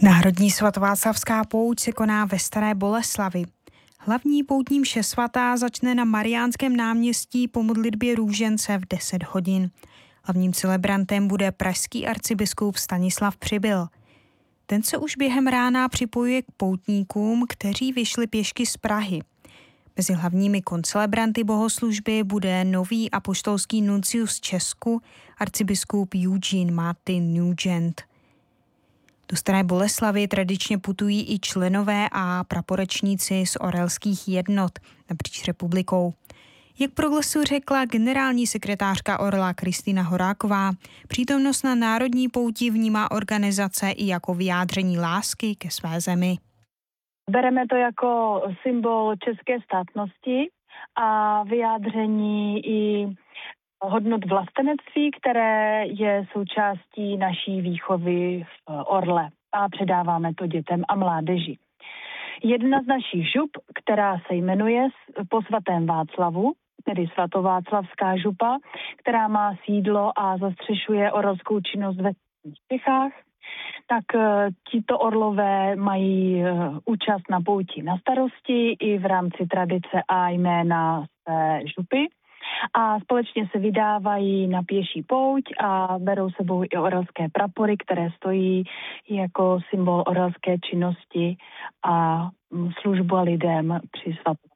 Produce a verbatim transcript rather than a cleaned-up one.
Národní svatováclavská pouť se koná ve Staré Boleslavi. Hlavní poutní mše svatá začne na Mariánském náměstí po modlitbě růžence v deset hodin. Hlavním celebrantem bude pražský arcibiskup Stanislav Přibyl. Ten se už během rána připojuje k poutníkům, kteří vyšli pěšky z Prahy. Mezi hlavními koncelebranty bohoslužby bude nový apoštolský nuncius Česku, arcibiskup Eugene Martin Nugent. Do Staré Boleslavy tradičně putují i členové a praporečníci z orelských jednot napříč republikou. Jak pro Glasu řekla generální sekretářka Orla Kristýna Horáková, přítomnost na národní pouti vnímá organizace i jako vyjádření lásky ke své zemi. Bereme to jako symbol české státnosti a vyjádření i hodnot vlastenectví, které je součástí naší výchovy v Orle a předáváme to dětem a mládeži. Jedna z našich žup, která se jmenuje po svatém Václavu, tedy svatováclavská župa, která má sídlo a zastřešuje orelskou činnost ve Čechách, tak tito orlové mají účast na pouti na starosti i v rámci tradice a jména své župy. A společně se vydávají na pěší pouť a berou sebou i orelské prapory, které stojí jako symbol orelské činnosti a služba lidem při svatém